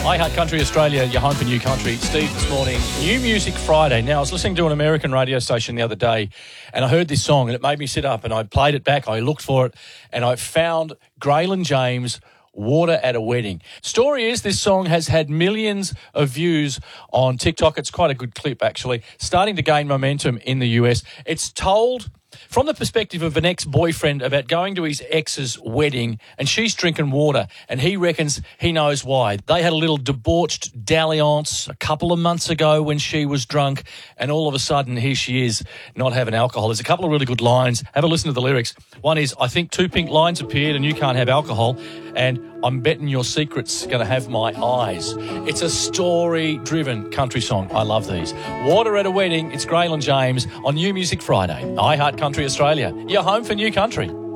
Hi, Heart Country Australia, your home for new country. Steve this morning, New Music Friday. Now, I was listening to an American radio station the other day and I heard this song and it made me sit up and I played it back, I looked for it and I found Graylin James, Water at a Wedding. Story is this song has had millions of views on TikTok. It's quite a good clip, actually, starting to gain momentum in the US. It's told from the perspective of an ex-boyfriend about going to his ex's wedding and she's drinking water and he reckons he knows why. They had a little debauched dalliance a couple of months ago when she was drunk and all of a sudden here she is not having alcohol. There's a couple of really good lines. Have a listen to the lyrics. One is, I think 2 pink lines appeared and you can't have alcohol, and I'm betting your secret's going to have my eyes. It's a story-driven country song. I love these. Water at a Wedding. It's Graylin James on New Music Friday. I Heart Country Australia, your home for new country.